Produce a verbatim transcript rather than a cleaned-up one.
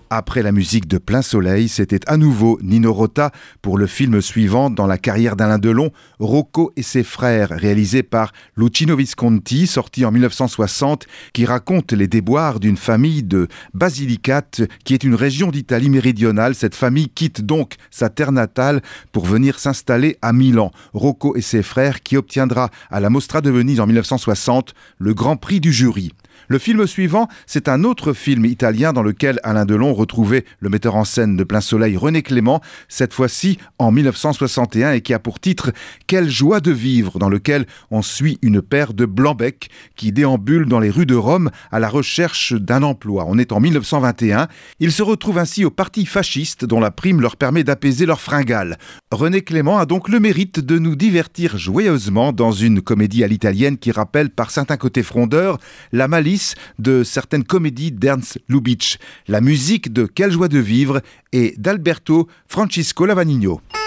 Après la musique de Plein Soleil, c'était à nouveau Nino Rota pour le film suivant dans la carrière d'Alain Delon, Rocco et ses frères, réalisé par Luchino Visconti, sorti en dix-neuf cent soixante, qui raconte les déboires d'une famille de Basilicate, qui est une région d'Italie méridionale. Cette famille quitte donc sa terre natale pour venir s'installer à Milan. Rocco et ses frères, qui obtiendra à la Mostra de Venise en dix-neuf cent soixante le Grand Prix du jury. Le film suivant, c'est un autre film italien dans lequel Alain Delon retrouvait le metteur en scène de Plein Soleil René Clément, cette fois-ci en dix-neuf cent soixante et un, et qui a pour titre « Quelle joie de vivre », dans lequel on suit une paire de blancs-becs qui déambulent dans les rues de Rome à la recherche d'un emploi. On est en dix-neuf cent vingt et un. Ils se retrouvent ainsi au parti fasciste dont la prime leur permet d'apaiser leurs fringales. René Clément a donc le mérite de nous divertir joyeusement dans une comédie à l'italienne qui rappelle par certains côtés frondeurs la malice de certaines comédies d'Ernst Lubitsch. La musique de Quelle joie de vivre est d'Alberto Francisco Lavanigno.